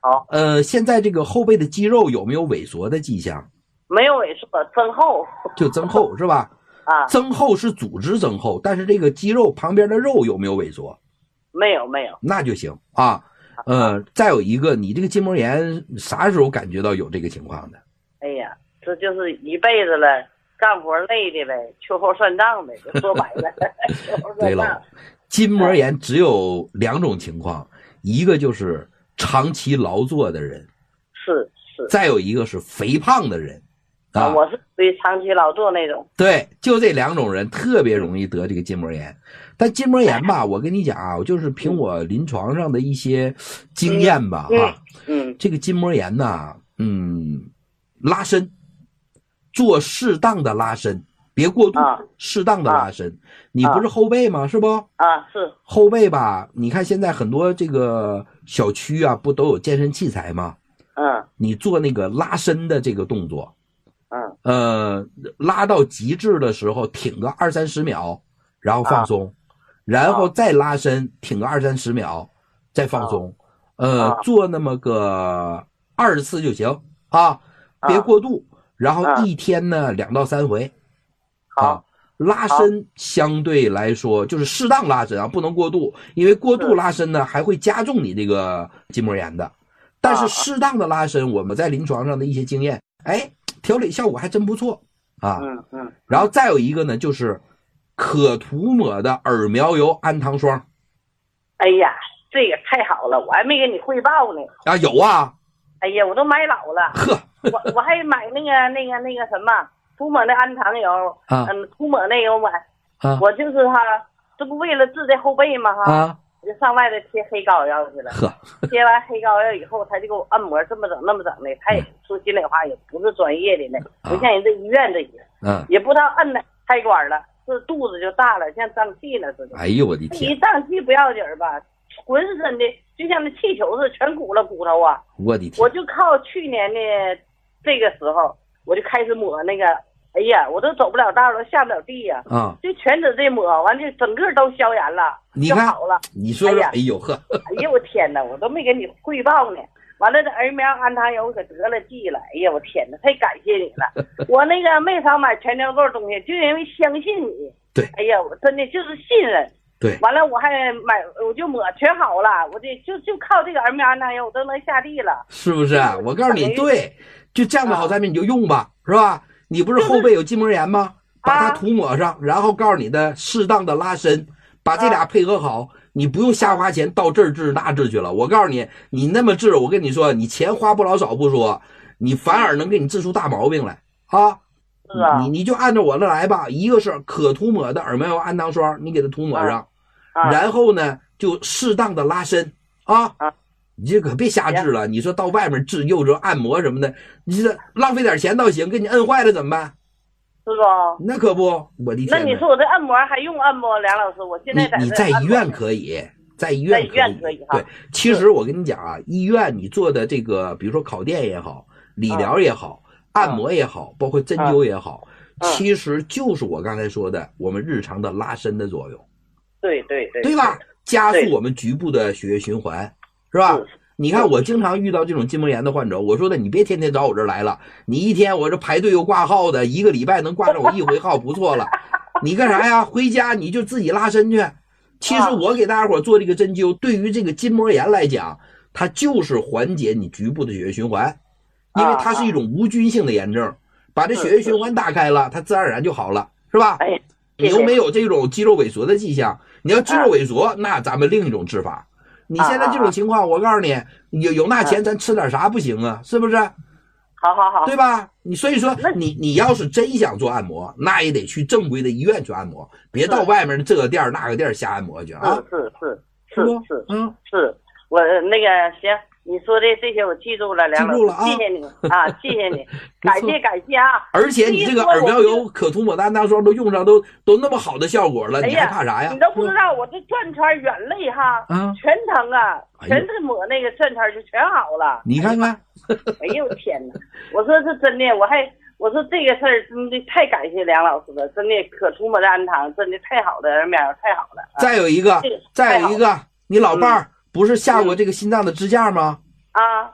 好。 现在这个后背的肌肉有没有萎缩的迹象？ 没有萎缩，增厚。 就增厚是吧？ 啊， 增厚是组织增厚，但是这个肌肉旁边的肉有没有萎缩？ 没有。 那就行啊。再有一个，你这个筋膜炎啥时候感觉到有这个情况的？ 哎呀，这就是一辈子了，干活累的呗，秋后算账呗，说白了。 对了，筋膜炎只有2种情况，一个就是长期劳作的人， 是， 再有一个是肥胖的人。 我是属于长期劳作那种。 对，就这2种人特别容易得这个筋膜炎。但筋膜炎吧，我跟你讲啊，就是凭我临床上的一些经验吧，这个筋膜炎呢，拉伸，做适当的拉伸，别过度，适当的拉伸。你不是后背吗？是不？ 是后背吧？你看现在很多这个小区啊，不都有健身器材吗？你做那个拉伸的这个动作。拉到极致的时候挺个20-30秒，然后放松，然后再拉伸，挺个20-30秒，再放松。做那么个20次就行啊，别过度。然后一天呢2到3回。拉伸相对来说就是适当拉伸啊，不能过度，因为过度拉伸呢还会加重你这个筋膜炎的。但是适当的拉伸，我们在临床上的一些经验，调理效果还真不错啊。然后再有一个呢，就是可涂抹的耳苗油氨糖霜。 哎呀，这个太好了，我还没给你汇报呢。 有啊。 哎呀，我都买老了。我还买那个什么涂抹的氨糖油。涂抹那个我买。我就是这不为了治这后背吗？我就上外头贴黑膏药去了。贴完黑膏药以后，他就给我按摩，这么整那么整的。他也说心里话，也不是专业的呢，不像人这医院这个。也不知道按的开关了，这肚子就大了，像胀气了似的。 哎呦我的天！ 一胀气不要紧吧，浑身的就像那气球似的，全鼓了骨头啊！ 我的天！ 我就靠去年的这个时候，我就开始抹那个。哎呀，我都走不了道了，下不了地呀！就全指这抹完，就整个都消炎了， 你看好了。 你说说，哎呦呵！ 哎呦我天哪，我都没给你汇报呢。完了，这儿苗氨糖油可得了剂了。哎呀，我天哪，太感谢你了！我那个没少买全天候东西，就因为相信你。 对。 哎呀，我真的就是信任。 对。 完了，我还买，我就抹全好了，我就靠这个儿苗氨糖油，我都能下地了。 是不是？我告诉你，对，就这样的好产品你就用吧，是吧？你不是后背有筋膜炎吗？把它涂抹上，然后告诉你的适当的拉伸，把这俩配合好，你不用瞎花钱到这儿治那治去了。我告诉你，你那么治，我跟你说，你钱花不老少不说，你反而能给你治出大毛病来啊！你就按照我的来吧，一个是可涂抹的耳苗油氨糖霜，你给它涂抹上，然后呢就适当的拉伸啊。你这可别瞎治了，你说到外面治又是按摩什么的，你这浪费点钱倒行，给你摁坏了怎么办？ 是吧？ 那可不，我的天！ 那你说我这按摩还用按摩？梁老师，我现在你在医院可以，在医院可以哈。对，其实我跟你讲啊，医院你做的这个，比如说烤电也好，理疗也好，按摩也好，包括针灸也好，其实就是我刚才说的我们日常的拉伸的作用。对吧？加速我们局部的血液循环。是吧？你看我经常遇到这种筋膜炎的患者，我说的你别天天找我这儿来了，你一天我这排队又挂号的，1个礼拜能挂上我1回号不错了。你干啥呀？回家你就自己拉伸去。其实我给大家伙做这个针灸，对于这个筋膜炎来讲，它就是缓解你局部的血液循环，因为它是一种无菌性的炎症，把这血液循环打开了，它自然而然就好了，是吧？你又没有这种肌肉萎缩的迹象，你要肌肉萎缩，那咱们另一种治法。你现在这种情况，我告诉你，有那钱咱吃点啥不行啊？是不是？ 好， 对吧？所以说你要是真想做按摩，那也得去正规的医院去按摩，别到外面的这个店那个店瞎按摩去啊！ 是，我那个行。你说的这些我记住了，梁老师，谢谢你啊，谢谢你，感谢啊！ 而且你这个耳苗油、可涂抹的氨糖霜都用上，都那么好的效果了，你还怕啥呀？ 你都不知道我这转圈眼泪哈，全疼啊，全是抹那个转圈就全好了。 你看看， 哎呦天哪！我说是真的，我说这个事儿真的太感谢梁老师了，真的可涂抹的氨糖真的太好了，耳苗太好了。 再有一个，你老伴儿。不是下过这个心脏的支架吗？